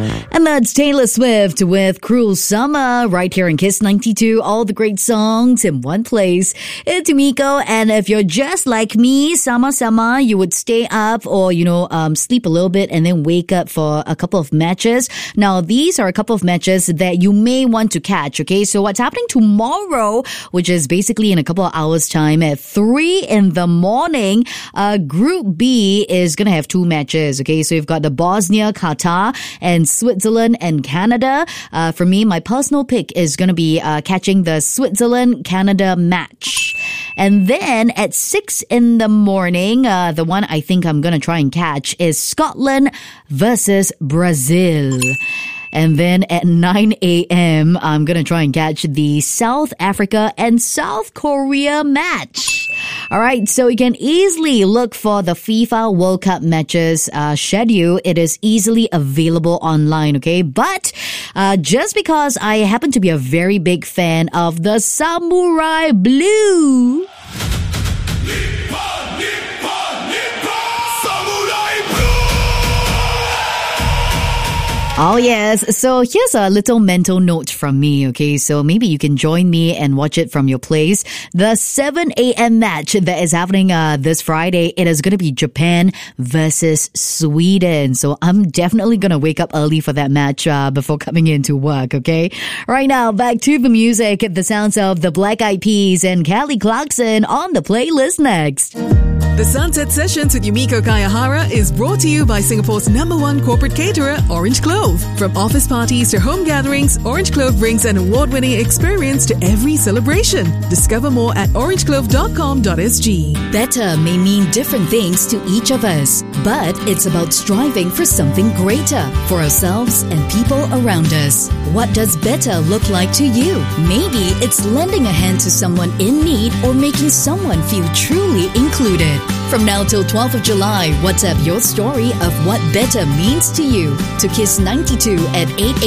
And that's Taylor Swift with Cruel Summer right here in Kiss 92. All the great songs in one place. It's Miko, and if you're just like me, summer, you would stay up or, sleep a little bit and then wake up for a couple of matches. Now, these are a couple of matches that you may want to catch, okay? So what's happening tomorrow, which is basically in a couple of hours' time at 3 in the morning, Group B is going to have two matches, okay? So you've got the Bosnia, Qatar, and Switzerland and Canada. For me, my personal pick is going to be catching the Switzerland-Canada match. And then at 6 in the morning, the one I think I'm going to try and catch is Scotland versus Brazil. And then at 9 a.m., I'm going to try and catch the South Africa and South Korea match. All right, so you can easily look for the FIFA World Cup matches schedule. It is easily available online, okay? But just because I happen to be a very big fan of the Samurai Blue... Oh, yes. So here's a little mental note from me, okay? So maybe you can join me and watch it from your place. The 7 a.m. match that is happening this Friday, it is going to be Japan versus Sweden. So I'm definitely going to wake up early for that match before coming into work, okay? Right now, back to the music. The sounds of the Black Eyed Peas and Kelly Clarkson on the playlist next. The Sunset Sessions with Yumiko Kayahara is brought to you by Singapore's #1 corporate caterer, Orange Clove. From office parties to home gatherings, Orange Clove brings an award-winning experience to every celebration. Discover more at orangeclove.com.sg. Better may mean different things to each of us, but it's about striving for something greater for ourselves and people around us. What does better look like to you? Maybe it's lending a hand to someone in need or making someone feel truly included. From now till 12th of July, WhatsApp your story of what better means to you to Kiss 92 at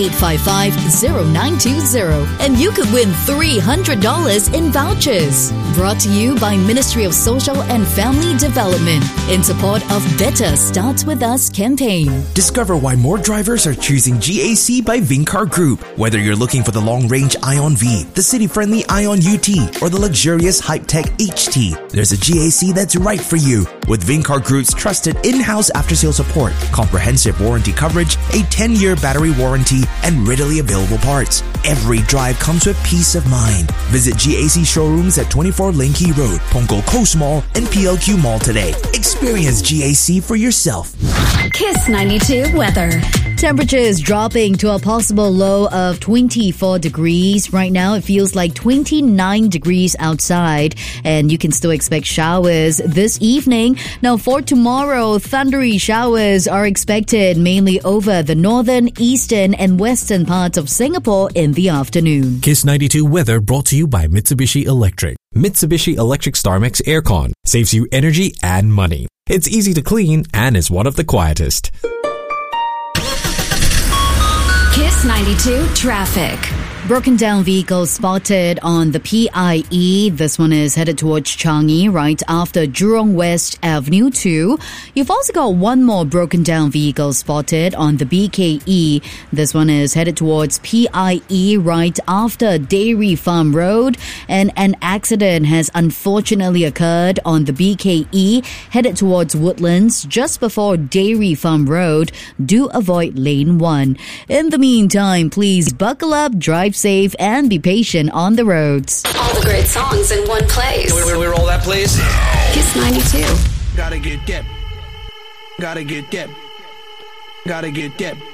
8855-0920. And you could win $300 in vouchers. Brought to you by Ministry of Social and Family Development in support of Better Starts With Us campaign. Discover why more drivers are choosing GAC by Vincar Group. Whether you're looking for the long-range Ion V, the city-friendly Ion UT, or the luxurious Hype-Tech HT, there's a GAC that's right for you. With Vincar Group's trusted in-house after-sales support, comprehensive warranty coverage, a 10-year battery warranty, and readily available parts, every drive comes with peace of mind. Visit GAC showrooms at 24 Linky Road, Punggol Coast Mall, and PLQ Mall today. Experience GAC for yourself. Kiss 92 weather. Temperatures dropping to a possible low of 24 degrees. Right now, it feels like 29 degrees outside, and you can still expect showers this evening. Now, for tomorrow, thundery showers are expected mainly over the northern, eastern, and western parts of Singapore in the afternoon. Kiss 92 weather brought to you by Mitsubishi Electric. Mitsubishi Electric StarMax Aircon saves you energy and money. It's easy to clean and is one of the quietest. Kiss 92 traffic. Broken down vehicles spotted on the PIE. This one is headed towards Changi right after Jurong West Avenue 2. You've also got one more broken down vehicle spotted on the BKE. This one is headed towards PIE right after Dairy Farm Road. And an accident has unfortunately occurred on the BKE headed towards Woodlands just before Dairy Farm Road. Do avoid lane 1. In the meantime, please buckle up, drive safe, and be patient on the roads. All the great songs in one place. Can we roll that, please? Kiss 92. Gotta get dip. Gotta get dip. Gotta get dip.